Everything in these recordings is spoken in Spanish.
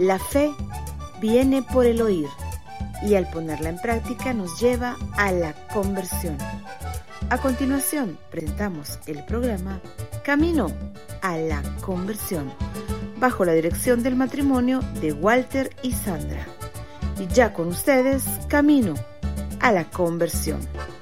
La fe viene por el oír y al ponerla en práctica nos lleva a la conversión. A continuación, presentamos el programa Camino a la Conversión, bajo la dirección del matrimonio de Walter y Sandra. Y ya con ustedes, Camino a la Conversión.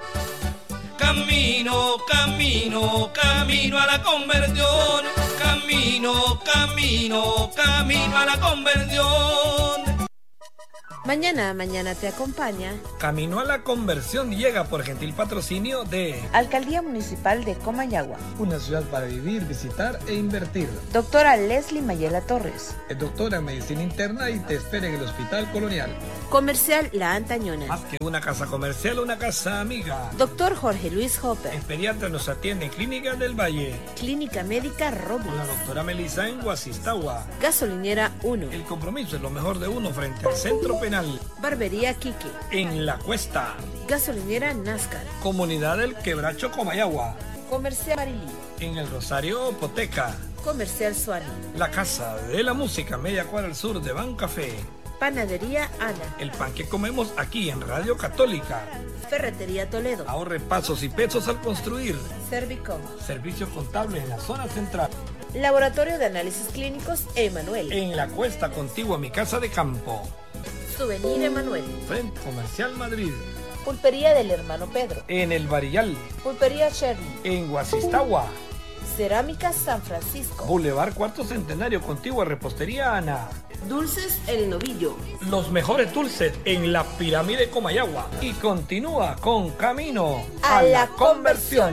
Camino, camino, camino a la conversión. Camino, camino, camino a la conversión. Mañana te acompaña Camino a la Conversión llega por gentil patrocinio de Alcaldía Municipal de Comayagua, una ciudad para vivir, visitar e invertir. Doctora Leslie Mayela Torres, Es doctora en Medicina Interna y te espera en el Hospital Colonial. Comercial La Antañona. Más que una casa comercial, una casa amiga. Doctor Jorge Luis Hopper. En pediatra nos atiende en Clínica del Valle. Clínica Médica Robles. Con la doctora Melissa en Guasistagua. Gasolinera 1. El compromiso es lo mejor de uno frente al centro penal. Barbería Quique. En La Cuesta. Gasolinera Nascar. Comunidad del Quebracho Comayagua. Comercial Marilí. En el Rosario Poteca. Comercial Suani. La Casa de la Música, media cuadra al sur de Bancafé. Panadería Ana. El pan que comemos aquí en Radio Católica. Ferretería Toledo. Ahorre pasos y pesos al construir. Servicom. Servicios contables en la zona central. Laboratorio de Análisis Clínicos Emanuel. En La Cuesta, contigua a mi casa de campo. Souvenir Emanuel. Frente Comercial Madrid. Pulpería del Hermano Pedro. En El Barillal. Pulpería Shirley. En Guasistagua. Cerámica San Francisco. Boulevard Cuarto Centenario, contigua a Repostería Ana. Dulces El Novillo. Los mejores dulces en la Pirámide Comayagua. Y continúa con Camino a la Conversión.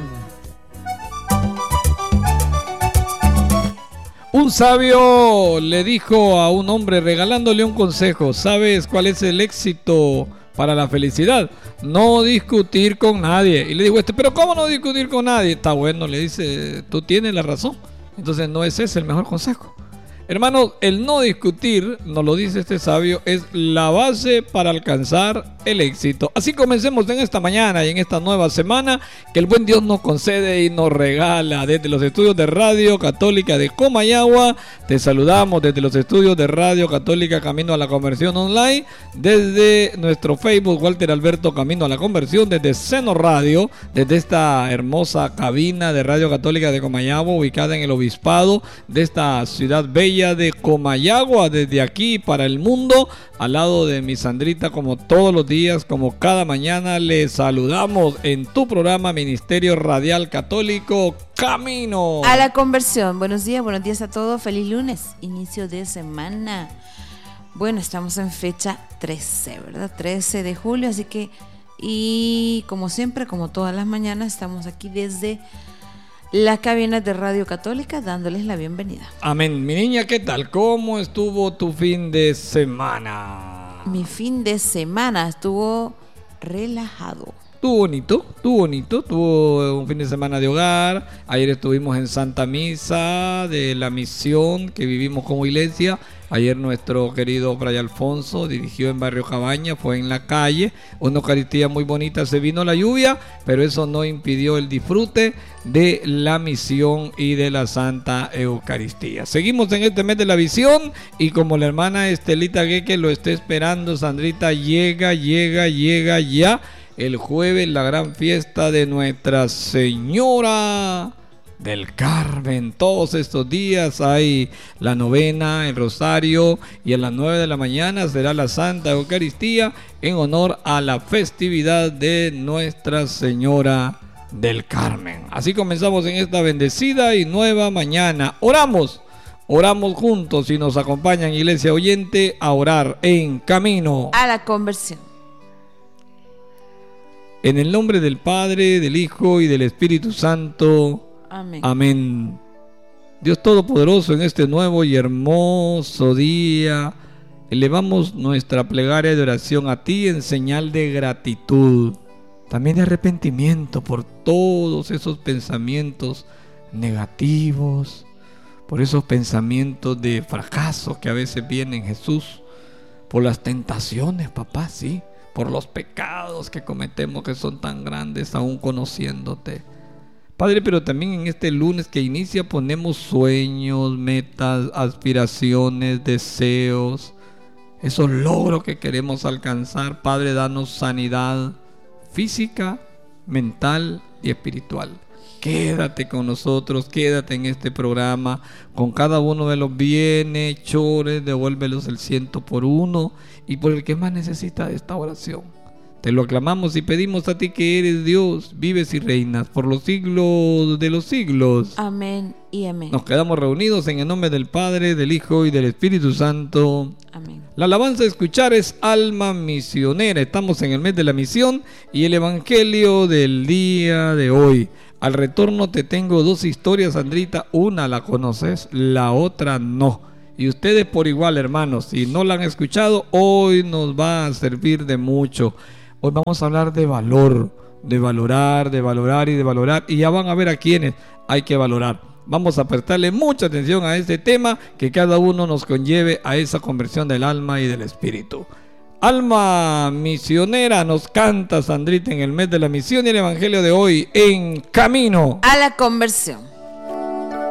Un sabio le dijo a un hombre regalándole un consejo: ¿sabes cuál es el éxito para la felicidad? No discutir con nadie. Y le dijo pero ¿cómo no discutir con nadie? Está bueno, le dice, tú tienes la razón. Entonces no es ese el mejor consejo. Hermanos, el no discutir, nos lo dice este sabio, es la base para alcanzar el éxito. Así comencemos en esta mañana y en esta nueva semana que el buen Dios nos concede y nos regala desde los estudios de Radio Católica de Comayagua. Te saludamos desde los estudios de Radio Católica Camino a la Conversión Online, desde nuestro Facebook Walter Alberto Camino a la Conversión, desde Seno Radio, desde esta hermosa cabina de Radio Católica de Comayagua, ubicada en el obispado de esta ciudad bella de Comayagua, desde aquí para el mundo, al lado de mi Sandrita, como todos los días, como cada mañana, les saludamos en tu programa Ministerio Radial Católico Camino a la Conversión. Buenos días a todos, feliz lunes, inicio de semana. Bueno, estamos en fecha 13, ¿verdad? 13 de julio, así que, y como siempre, como todas las mañanas, estamos aquí desde las cabinas de Radio Católica dándoles la bienvenida. Amén. Mi niña, ¿qué tal? ¿Cómo estuvo tu fin de semana? Mi fin de semana estuvo relajado. Estuvo bonito, tuvo un fin de semana de hogar. Ayer estuvimos en Santa Misa de la misión que vivimos como iglesia. Ayer nuestro querido Fray Alfonso dirigió en Barrio Cabaña, fue en la calle, una Eucaristía muy bonita. Se vino la lluvia, pero eso no impidió el disfrute de la misión y de la Santa Eucaristía. Seguimos en este mes de la visión y como la hermana Estelita Gueque lo está esperando, Sandrita, llega ya el jueves la gran fiesta de Nuestra Señora del Carmen. Todos estos días hay la novena, el rosario, y a las 9 de la mañana será la Santa Eucaristía en honor a la festividad de Nuestra Señora del Carmen. Así comenzamos en esta bendecida y nueva mañana. Oramos juntos y nos acompañan, iglesia oyente, a orar en Camino a la Conversión. En el nombre del Padre, del Hijo y del Espíritu Santo. Amén. Amén. Dios Todopoderoso, en este nuevo y hermoso día, elevamos nuestra plegaria de oración a ti en señal de gratitud, también de arrepentimiento por todos esos pensamientos negativos, por esos pensamientos de fracaso que a veces vienen, Jesús, por las tentaciones, papá, sí, por los pecados que cometemos que son tan grandes aún conociéndote. Padre, pero también en este lunes que inicia ponemos sueños, metas, aspiraciones, deseos, esos logros que queremos alcanzar. Padre, danos sanidad física, mental y espiritual. Quédate con nosotros, quédate en este programa, con cada uno de los bienhechores, devuélvelos el 100 por uno y por el que más necesita de esta oración. Te lo aclamamos y pedimos a ti que eres Dios, vives y reinas por los siglos de los siglos. Amén y amén. Nos quedamos reunidos en el nombre del Padre, del Hijo y del Espíritu Santo. Amén. La alabanza a escuchar es Alma Misionera. Estamos en el mes de la misión y el evangelio del día de hoy. Al retorno te tengo dos historias, Sandrita. Una la conoces, la otra no. Y ustedes por igual, hermanos, si no la han escuchado, hoy nos va a servir de mucho. Hoy vamos a hablar de valor, de valorar, de valorar y de valorar. Y ya van a ver a quiénes hay que valorar. Vamos a prestarle mucha atención a este tema, que cada uno nos conlleve a esa conversión del alma y del espíritu. Alma misionera nos canta Sandrita en el mes de la misión y el evangelio de hoy en Camino a la conversión.